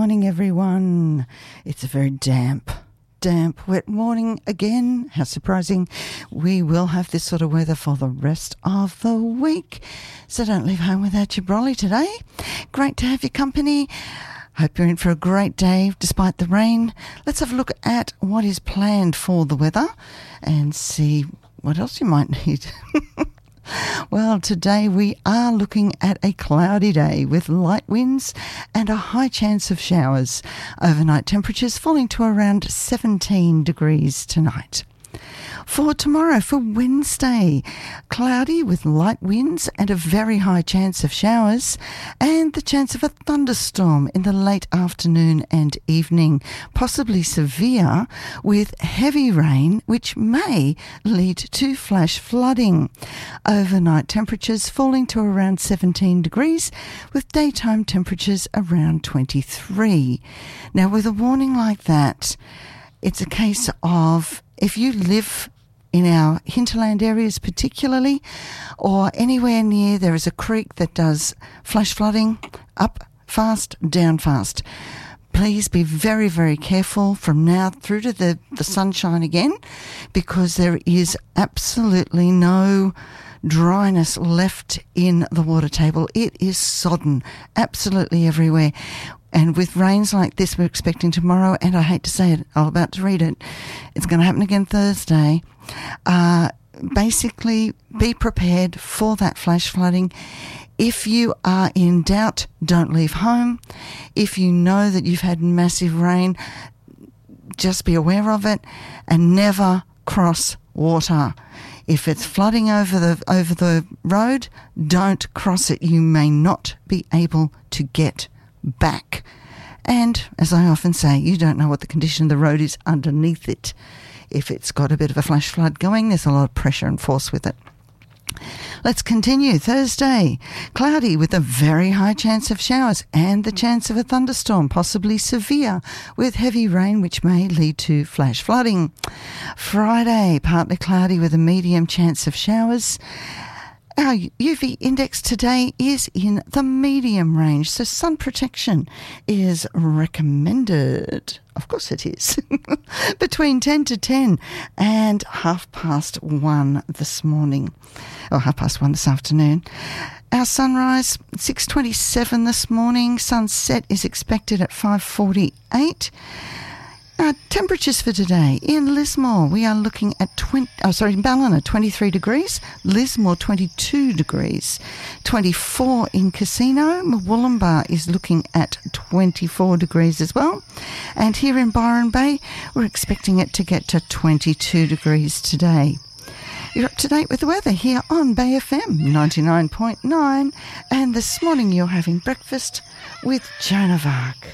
morning, everyone. It's a very damp, wet morning again. How surprising. We will have this sort of weather for the rest of the week. So don't leave home without your brolly today. Great to have your company. Hope you're in for a great day despite the rain. Let's have a look at what is planned for the weather and see what else you might need. Well, today we are looking at a cloudy day with light winds and a high chance of showers. Overnight temperatures falling to around 17 degrees tonight. For tomorrow, for Wednesday, cloudy with light winds and a very high chance of showers and the chance of a thunderstorm in the late afternoon and evening, possibly severe with heavy rain which may lead to flash flooding. Overnight temperatures falling to around 17 degrees with daytime temperatures around 23. Now with a warning like that, it's a case of if you live in our hinterland areas particularly, or anywhere near there is a creek that does flash flooding, up fast, down fast. Please be very, very careful from now through to the sunshine again, because there is absolutely no dryness left in the water table. It is sodden absolutely everywhere. And with rains like this we're expecting tomorrow, and I hate to say it, I'm about to read it, it's going to happen again Thursday. Basically, be prepared for that flash flooding. If you are in doubt, don't leave home. If you know that you've had massive rain, just be aware of it and never cross water. If it's flooding over the road, don't cross it. You may not be able to get back. And as I often say, you don't know what the condition of the road is underneath it. If it's got a bit of a flash flood going, there's a lot of pressure and force with it. Let's continue. Thursday, cloudy with a very high chance of showers and the chance of a thunderstorm, possibly severe, with heavy rain which may lead to flash flooding. Friday, partly cloudy with a medium chance of showers. Our UV index today is in the medium range, so sun protection is recommended. Of course it is. Between 10 to 10 and 1:30 this morning, or 1:30 this afternoon. Our sunrise, 6:27 this morning. Sunset is expected at 5:48. Temperatures for today. In Lismore, we are looking at in Ballina, 23 degrees. Lismore, 22 degrees. 24 in Casino. Murwillumbah is looking at 24 degrees as well. And here in Byron Bay, we're expecting it to get to 22 degrees today. You're up to date with the weather here on Bay FM 99.9. And this morning you're having breakfast with Joan of Arc.